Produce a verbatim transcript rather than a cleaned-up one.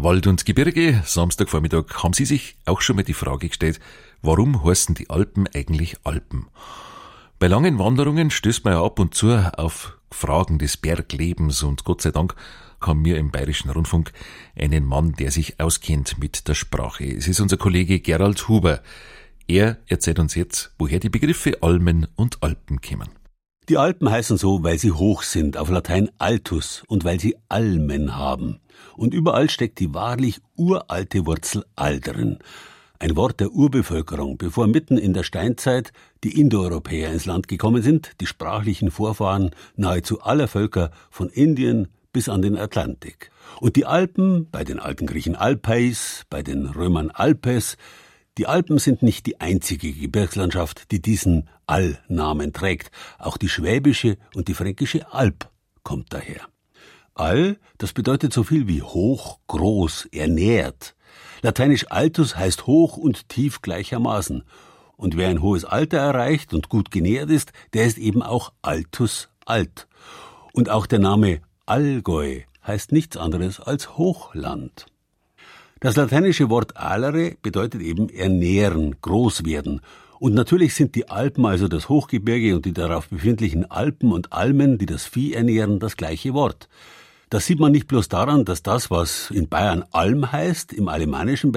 Wald und Gebirge, Samstagvormittag. Haben Sie sich auch schon mal die Frage gestellt, warum heißen die Alpen eigentlich Alpen? Bei langen Wanderungen stößt man ja ab und zu auf Fragen des Berglebens und Gott sei Dank haben wir im Bayerischen Rundfunk einen Mann, der sich auskennt mit der Sprache. Es ist unser Kollege Gerald Huber. Er erzählt uns jetzt, woher die Begriffe Almen und Alpen kommen. Die Alpen heißen so, weil sie hoch sind, auf Latein Altus, und weil sie Almen haben. Und überall steckt die wahrlich uralte Wurzel Al drin. Ein Wort der Urbevölkerung, bevor mitten in der Steinzeit die Indoeuropäer ins Land gekommen sind, die sprachlichen Vorfahren nahezu aller Völker von Indien bis an den Atlantik. Und die Alpen, bei den alten Griechen Alpeis, bei den Römern Alpes, die Alpen sind nicht die einzige Gebirgslandschaft, die diesen Al-Namen trägt. Auch die schwäbische und die fränkische Alp kommt daher. Al, das bedeutet so viel wie hoch, groß, ernährt. Lateinisch altus heißt hoch und tief gleichermaßen. Und wer ein hohes Alter erreicht und gut genährt ist, der ist eben auch altus alt. Und auch der Name Allgäu heißt nichts anderes als Hochland. Das lateinische Wort alere bedeutet eben ernähren, groß werden. Und natürlich sind die Alpen, also das Hochgebirge und die darauf befindlichen Alpen und Almen, die das Vieh ernähren, das gleiche Wort. Das sieht man nicht bloß daran, dass das, was in Bayern Alm heißt, im alemannischen